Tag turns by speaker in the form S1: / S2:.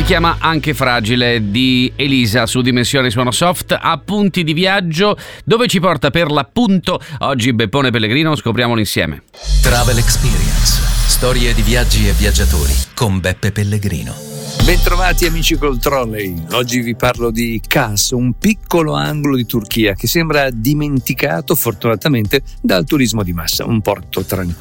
S1: chiama Anche fragile di Elisa su Dimensioni Suono Soft. Appunti di viaggio, dove ci porta per l'appunto oggi Beppone Pellegrino? Scopriamolo insieme.
S2: Travel Experience, storie di viaggi e viaggiatori con Beppe Pellegrino.
S3: Bentrovati amici col trolley. Oggi vi parlo di Kars, un piccolo angolo di Turchia che sembra dimenticato fortunatamente dal turismo di massa, un porto tranquillo